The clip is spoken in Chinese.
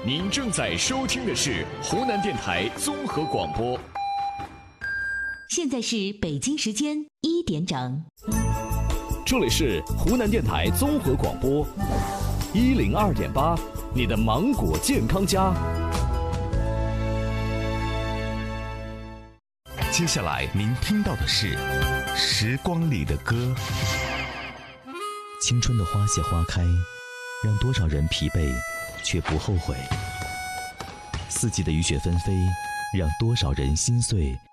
您正在收听的是湖南电台综合广播。 现在是北京时间1点整， 这里是湖南电台综合广播102.8，你的芒果健康家。 接下来您听到的是《时光里的歌》。 青春的花谢花开，让多少人疲惫却不后悔；四季的雨雪纷飞，让多少人心碎